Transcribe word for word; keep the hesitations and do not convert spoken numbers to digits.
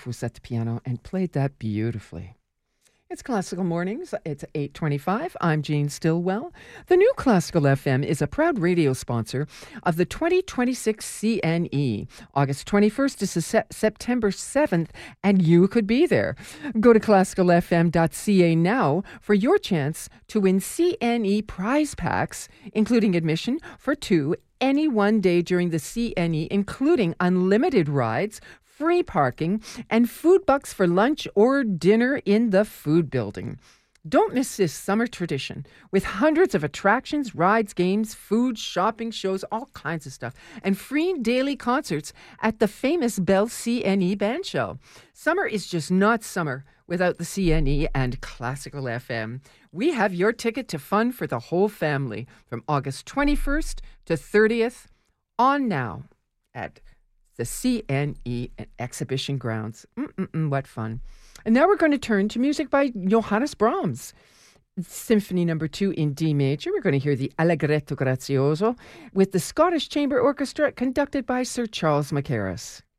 Fuss at the piano and played that beautifully. It's Classical Mornings. It's eight twenty-five. I'm Jean Stillwell. The new Classical F M is a proud radio sponsor of the twenty twenty-six C N E. August twenty-first to se- September seventh, and you could be there. Go to classical f m dot c a now for your chance to win C N E prize packs, including admission for two any one day during the C N E, including unlimited rides, free parking, and food bucks for lunch or dinner in the food building. Don't miss this summer tradition with hundreds of attractions, rides, games, food, shopping, shows, all kinds of stuff, and free daily concerts at the famous Bell C N E Band Shell. Summer is just not summer without the C N E and Classical F M. We have your ticket to fun for the whole family from August twenty-first to thirtieth on now at the C N E exhibition grounds. Mm-mm-mm, what fun. And now we're going to turn to music by Johannes Brahms. Symphony number two in D major. We're going to hear the Allegretto Grazioso with the Scottish Chamber Orchestra conducted by Sir Charles Mackerras.